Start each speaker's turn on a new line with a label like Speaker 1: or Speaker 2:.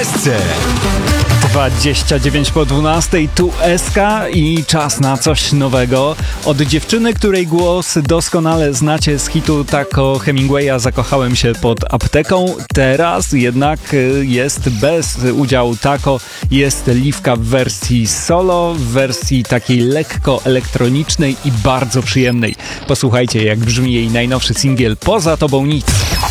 Speaker 1: SC.
Speaker 2: 29 po 12, tu SK i czas na coś nowego. Od dziewczyny, której głos doskonale znacie z hitu Taco Hemingwaya Zakochałem się pod apteką. Teraz jednak jest bez udziału Taco, jest Liwka w wersji solo, w wersji takiej lekko elektronicznej i bardzo przyjemnej. Posłuchajcie, jak brzmi jej najnowszy singiel Poza tobą nic.